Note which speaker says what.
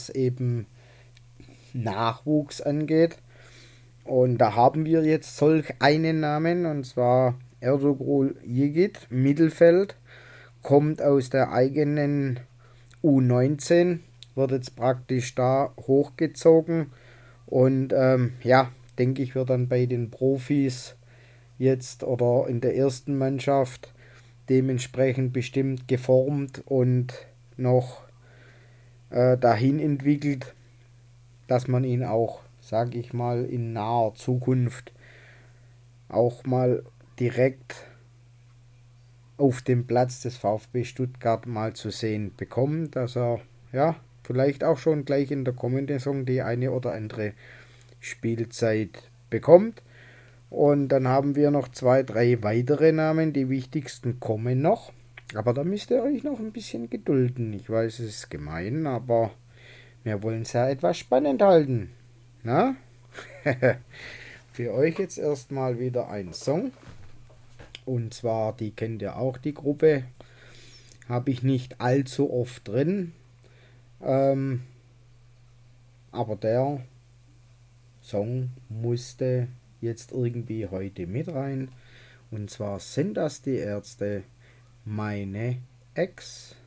Speaker 1: was eben Nachwuchs angeht. Und da haben wir jetzt solch einen Namen, und zwar Ertuğrul Yigit, Mittelfeld, kommt aus der eigenen U19, wird jetzt praktisch da hochgezogen und ja, denke ich, wird dann bei den Profis jetzt oder in der ersten Mannschaft dementsprechend bestimmt geformt und noch dahin entwickelt, dass man ihn auch, sage ich mal, in naher Zukunft auch mal direkt auf dem Platz des VfB Stuttgart mal zu sehen bekommt, dass er ja vielleicht auch schon gleich in der kommenden Saison die eine oder andere Spielzeit bekommt. Und dann haben wir noch zwei, drei weitere Namen. Die wichtigsten kommen noch. Aber da müsst ihr euch noch ein bisschen gedulden. Ich weiß, es ist gemein, aber wir wollen es ja etwas spannend halten. Na? Für euch jetzt erstmal wieder ein Song. Und zwar, die kennt ihr auch, die Gruppe. Habe ich nicht allzu oft drin. Ähm, aber der Song musste jetzt irgendwie heute mit rein. Und zwar sind das die Ärzte, meine Ex.